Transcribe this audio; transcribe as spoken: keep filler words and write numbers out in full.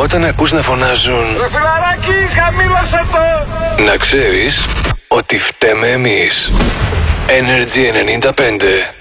Όταν ακούς να φωνάζουν ρε φιλαράκι, χαμήλωσε το! Να ξέρεις ότι φταίμε εμείς. Energy ενενήντα πέντε.